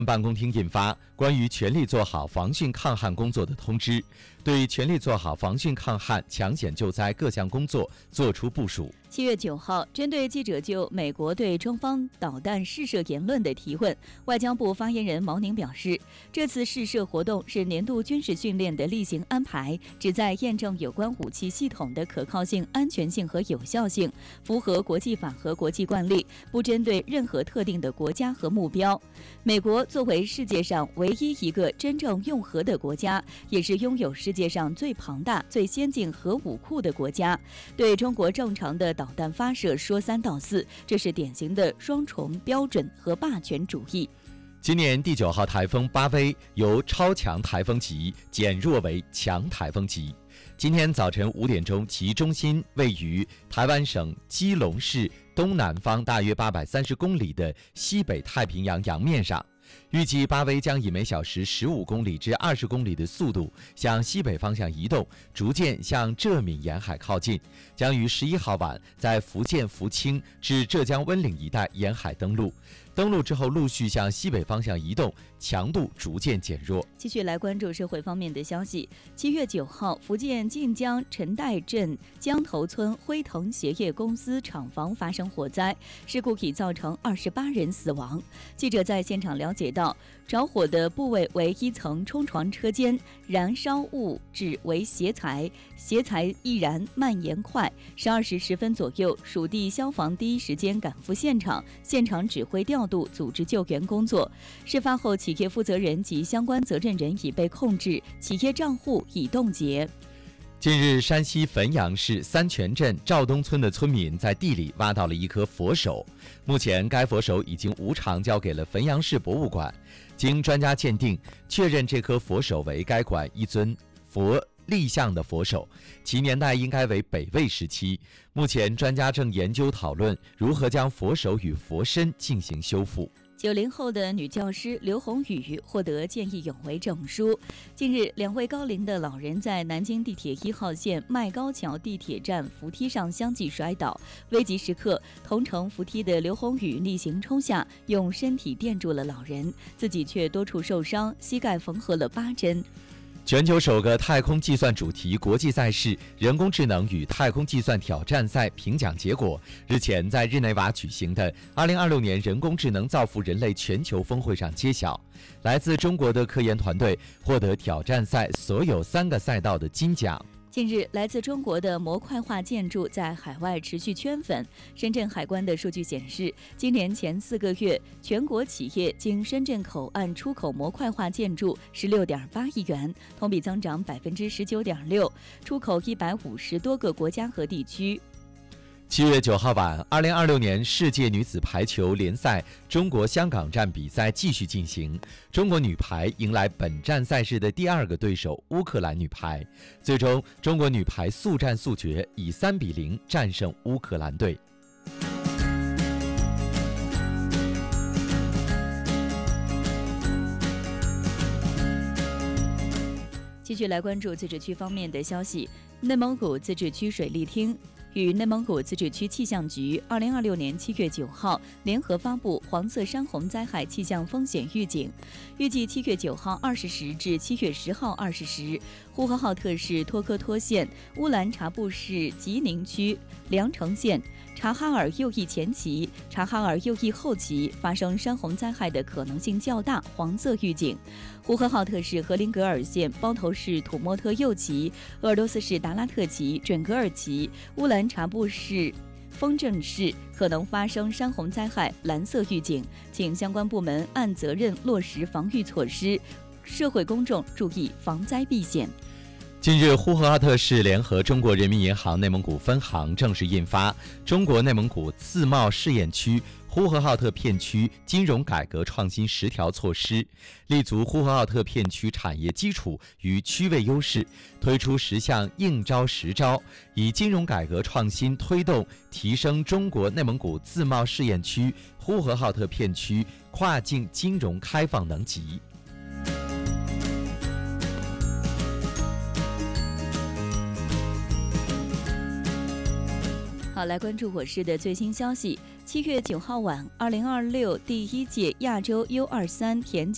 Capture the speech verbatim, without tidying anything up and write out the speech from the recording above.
办公厅印发关于全力做好防汛抗旱工作的通知，对全力做好防汛抗旱、抢险救灾各项工作作出部署。 七月九号，针对记者就美国对中方导弹试射言论的提问，外交部发言人毛宁表示，这次试射活动是年度军事训练的例行安排，旨在验证有关武器系统的可靠性、安全性和有效性，符合国际法和国际惯例，不针对任何特定的国家和目标。美国作为世界上唯一一个真正用核的国家，也是拥有世界上最庞大、最先进核武库的国家，对中国正常的导弹发射说三道四，这是典型的双重标准和霸权主义。 今年第九号台风巴威由超强台风级减弱为强台风级。今天早晨五点钟，其中心位于台湾省基隆市东南方大约八百三十公里的西北太平洋洋面上。预计巴威将以每小时十五公里至二十公里的速度向西北方向移动，逐渐向浙闽沿海靠近，将于十一号晚在福建福清至浙江温岭一带沿海登陆。登陆之后陆续向西北方向移动，强度逐渐减弱。 继续来关注社会方面的消息。七月九号，福建晋江陈岱镇江头村辉腾鞋业公司厂房发生火灾，事故已造成二十八人死亡。记者在现场了解到，着火的部位为一层冲床车间，燃烧物质为鞋材，鞋材易燃蔓延快。十二时十分左右，属地消防第一时间赶赴现场，现场指挥调度组织救援工作。事发后，企业负责人及相关责任人已被控制，企业账户已冻结。 近日，山西汾阳市三泉镇赵东村的村民在地里挖到了一颗佛手，目前该佛手已经无偿交给了汾阳市博物馆。经专家鉴定，确认这颗佛手为该馆一尊佛立像的佛手，其年代应该为北魏时期。目前专家正研究讨论如何将佛手与佛身进行修复。 九零后的女教师刘红宇获得见义勇为证书。近日，两位高龄的老人在南京地铁一号线麦高桥地铁站扶梯上相继摔倒，危急时刻，同乘扶梯的刘红宇逆行冲下，用身体垫住了老人，自己却多处受伤，膝盖缝合了八针。 全球首个太空计算主题国际赛事人工智能与太空计算挑战赛评奖结果日前在日内瓦举行的二零二六年人工智能造福人类全球峰会上揭晓。来自中国的科研团队获得挑战赛所有三个赛道的金奖。 近日，来自中国的模块化建筑在海外持续圈粉。深圳海关的数据显示，今年前四个月，全国企业经深圳口岸出口模块化建筑十六点八亿元，同比增长百分之十九点六，出口一百五十多个国家和地区。 七月九号晚，二零二六年世界女子排球联赛中国香港站比赛继续进行。中国女排迎来本站赛事的第二个对手乌克兰女排，最终中国女排速战速决，以三比零战胜乌克兰队。 继续来关注自治区方面的消息。内蒙古自治区水利厅与内蒙古自治区气象局二零二六年七月九号联合发布黄色山洪灾害气象风险预警，预计七月九号二十时至七月十号二十时，呼和浩特市托科托县、乌兰察布市吉宁区凉城县、察哈尔右翼前旗、察哈尔右翼后旗发生山洪灾害的可能性较大，黄色预警。呼和浩特市和林格尔县包头市土默特右旗、鄂尔多斯市达拉特旗、准格尔旗、乌兰察布市丰镇市可能发生山洪灾害，蓝色预警，请相关部门按责任落实防御措施，社会公众注意防灾避险。 近日，呼和浩特市联合中国人民银行内蒙古分行正式印发《中国内蒙古自贸试验区呼和浩特片区金融改革创新十条措施》，立足呼和浩特片区产业基础与区位优势，推出十项应招实招，以金融改革创新推动提升中国内蒙古自贸试验区呼和浩特片区跨境金融开放能级。 好，来关注我市的最新消息。七月九号晚，二零二六第一届亚洲 U 二三田径